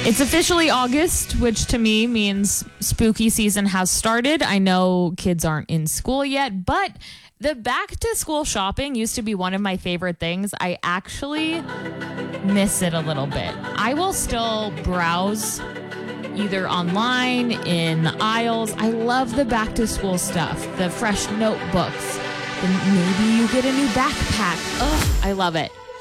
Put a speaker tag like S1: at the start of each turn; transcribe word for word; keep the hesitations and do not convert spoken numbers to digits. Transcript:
S1: It's officially August, which to me means spooky season has started. I know kids aren't in school yet, but the back to school shopping used to be one of my favorite things. I actually miss it a little bit. I will still browse either online, in the aisles. I love the back to school stuff, the fresh notebooks. And maybe you get a new backpack. Ugh, I love it.